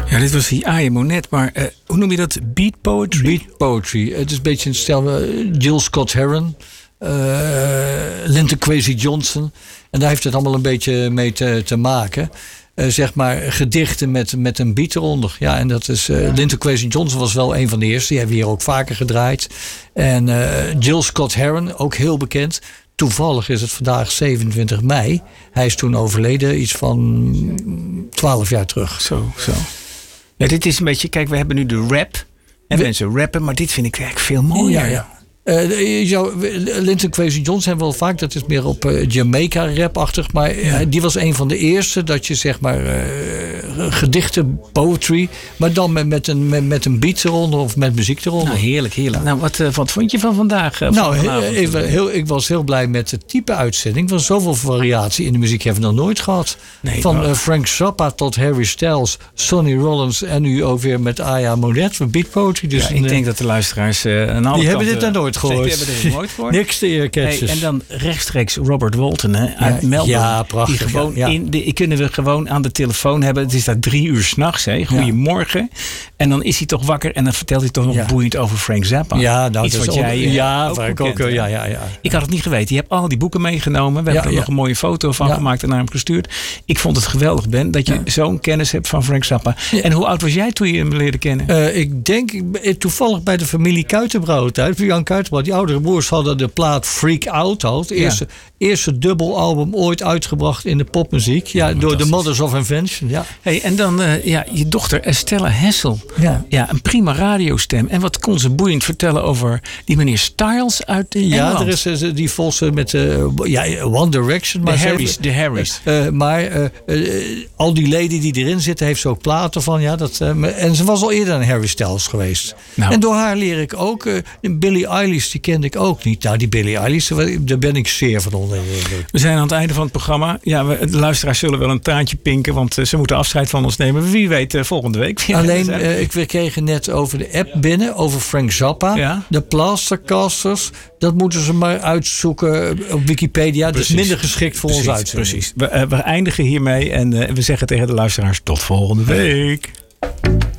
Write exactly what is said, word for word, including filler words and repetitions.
Ja, dit was die Aya Monet, maar uh, hoe noem je dat? Beat poetry? Beat poetry. Het is een beetje een stel. Uh, Jill Scott Heron, uh, Linton Kwesi Johnson. En daar heeft het allemaal een beetje mee te, te maken. Uh, zeg maar gedichten met, met een beat eronder. Ja, en dat is. Uh, Linton Kwesi Johnson was wel een van de eerste. Die hebben we hier ook vaker gedraaid. En uh, Jill Scott Heron, ook heel bekend. Toevallig is het vandaag zevenentwintig mei. Hij is toen overleden, iets van twaalf jaar terug. Zo, zo. Ja, dit is een beetje, kijk, we hebben nu de rap. En we, mensen rappen, maar dit vind ik eigenlijk veel mooier. Ja, ja. Uh, jou, Linton Kwesi Johnson hebben we al vaak. Dat is meer op uh, Jamaica rap-achtig. Maar uh, ja. die was een van de eerste dat je zeg maar uh, gedichten, poetry. Maar dan met, met, een, met, met een beat eronder of met muziek eronder. Nou, heerlijk, heerlijk. Nou, wat, uh, wat vond je van vandaag? Uh, nou, van heel, heel, heel, ik was heel blij met het type uitzending. Want zoveel variatie in de muziek hebben we nog nooit gehad. Nee, van uh, Frank Zappa tot Harry Styles, Sonny Rollins en nu ook weer met Aya Monet van beat poetry. Dus ja, ik denk dat de luisteraars uh, een alle die hebben dit dan nooit gehoord. Die hebben dit nooit gehoord. Niks te eer, hey, en dan rechtstreeks Robert Walton hè, uit ja, Melbourne. Ja, prachtig. Die gewoon ja, ja. in de, kunnen we gewoon aan de telefoon hebben. Het is daar drie uur s'nachts. Goedemorgen. Ja. En dan is hij toch wakker en dan vertelt hij toch nog ja. boeiend over Frank Zappa. Ja, nou, iets dat wat is jij ook, ja, ook waar ik ook, ja, ja, ja. Ik had het niet geweten. Je hebt al die boeken meegenomen. We ja, hebben er ja. nog een mooie foto van ja. gemaakt en naar hem gestuurd. Ik vond het geweldig, Ben, dat je ja. zo'n kennis hebt van Frank Zappa. Ja. En hoe oud was jij toen je hem leerde kennen? Uh, ik denk toevallig bij de familie Kuitenbrouwer thuis. Jan Kuitenbrouwer, die oudere broers hadden de plaat Freak Out. Het eerste, ja. eerste dubbelalbum ooit uitgebracht in de popmuziek. Ja, ja door de Mothers of Invention. Ja. Hey, en dan uh, ja, je dochter Estella Hessel. Ja. ja, een prima radiostem. En wat kon ze boeiend vertellen over die meneer Styles uit Engeland? Ja, er is uh, die volse met uh, ja, One Direction. De Harrys. De Harrys. Uh, maar uh, uh, al die leden die erin zitten, heeft ze ook platen van. Ja, dat, uh, en ze was al eerder een Harry Styles geweest. Nou. En door haar leer ik ook. Uh, Billie Eilish, die kende ik ook niet. Nou, die Billie Eilish, daar ben ik zeer van onder. We zijn aan het einde van het programma. Ja, we, de luisteraars zullen wel een traantje pinken, want uh, ze moeten afscheid van ons nemen. Wie weet uh, volgende week. Alleen, uh, ik, we kregen net over de app binnen, over Frank Zappa. Ja? De Plastercasters, dat moeten ze maar uitzoeken op Wikipedia. Dat is minder geschikt voor precies, ons uitzending. Precies. We, uh, we eindigen hiermee en uh, we zeggen tegen de luisteraars tot volgende week.